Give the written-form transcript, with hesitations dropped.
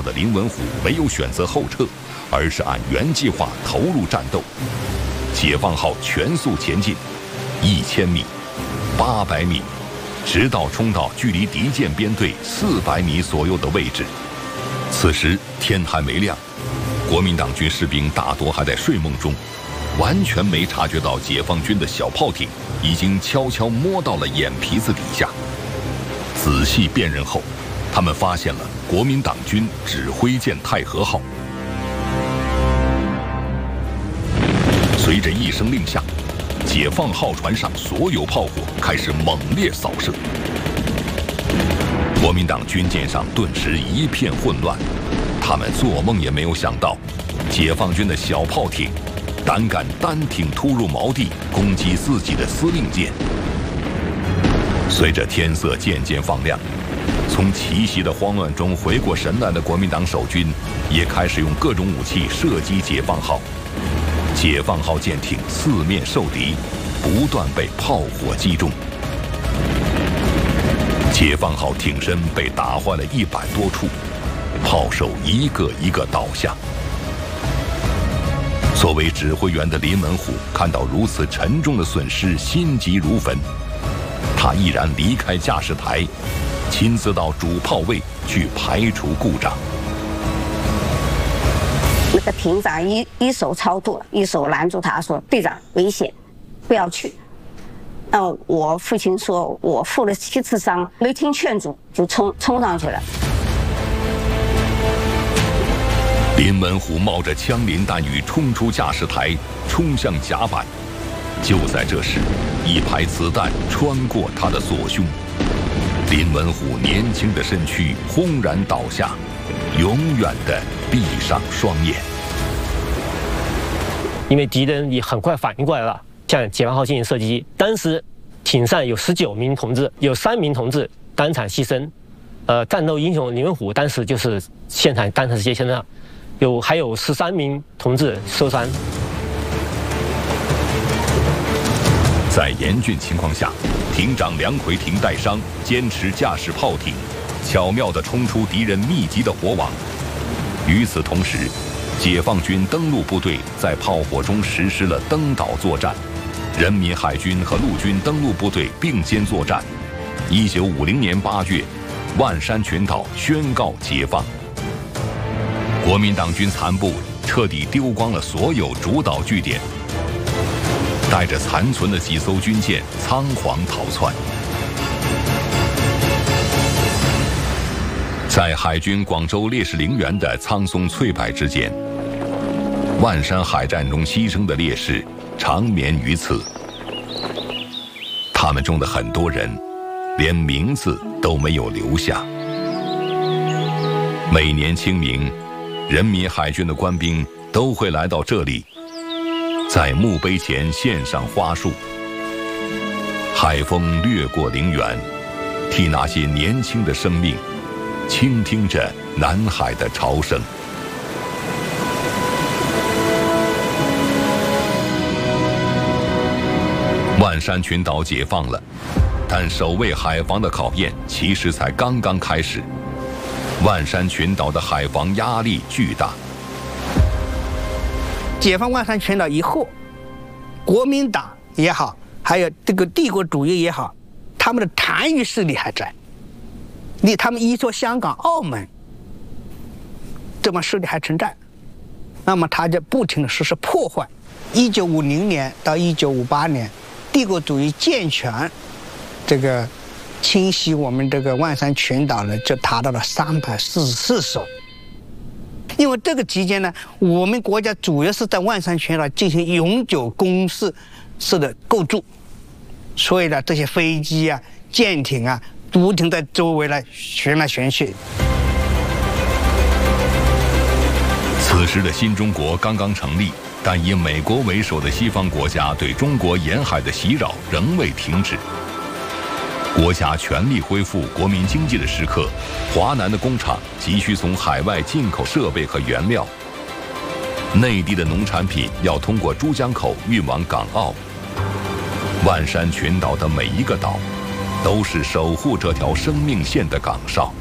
的林文虎没有选择后撤，而是按原计划投入战斗。解放号全速前进，1000米、800米，直到冲到距离敌舰编队400米左右的位置。此时天还没亮，国民党军士兵大多还在睡梦中，完全没察觉到解放军的小炮艇已经悄悄摸到了眼皮子底下。仔细辨认后，他们发现了国民党军指挥舰太和号。随着一声令下，解放号船上所有炮火开始猛烈扫射，国民党军舰上顿时一片混乱。他们做梦也没有想到，解放军的小炮艇胆敢单挺突入锚地，攻击自己的司令舰。随着天色渐渐放亮，从奇袭的慌乱中回过神来的国民党守军也开始用各种武器射击解放号。解放号舰艇四面受敌，不断被炮火击中。解放号艇身被打坏了100多处，炮手一个一个倒下。作为指挥员的林文虎看到如此沉重的损失，心急如焚。他毅然离开驾驶台，亲自到主炮位去排除故障。 那个艇长一手超度，一手拦住他说：“队长，危险，不要去。”我父亲说：“我负了7次伤，没听劝阻，就冲上去了。” 林文虎冒着枪林弹雨冲出驾驶台，冲向甲板。就在这时，一排子弹穿过他的左胸，林文虎年轻的身躯轰然倒下，永远地闭上双眼。 因为敌人也很快反应过来了，向解放号进行射击。当时艇上有19名同志，有3名同志当场牺牲。战斗英雄林文虎当时就是现场当场牺牲了，还有13名同志受伤。 在严峻情况下，艇长梁奎廷带伤，坚持驾驶炮艇，巧妙地冲出敌人密集的火网。与此同时，解放军登陆部队在炮火中实施了登岛作战，人民海军和陆军登陆部队并肩作战。1950年8月，万山群岛宣告解放。国民党军残部彻底丢光了所有主导据点，带着残存的几艘军舰仓皇逃窜。在海军广州烈士陵园的苍松翠柏之间，万山海战中牺牲的烈士长眠于此。他们中的很多人连名字都没有留下。每年清明，人民海军的官兵都会来到这里，在墓碑前献上花束。海风掠过陵园，替那些年轻的生命倾听着南海的潮声。万山群岛解放了，但守卫海防的考验其实才刚刚开始。万山群岛的海防压力巨大。 解放万山群岛以后，国民党也好，还有这个帝国主义也好，他们的残余势力还在。他们依托香港、澳门，这帮势力还存在，那么他就不停地实施破坏。1950年到1958年，帝国主义健全，这个侵袭我们这个万山群岛呢，就达到了344艘。因为这个期间呢，我们国家主要是在万山群岛进行永久工事式的构筑，所以呢，这些飞机啊、舰艇啊，不停在周围来旋来旋去。 此时的新中国刚刚成立，但以美国为首的西方国家对中国沿海的袭扰仍未停止。国家全力恢复国民经济的时刻，华南的工厂急需从海外进口设备和原料，内地的农产品要通过珠江口运往港澳。万山群岛的每一个岛，都是守护这条生命线的岗哨。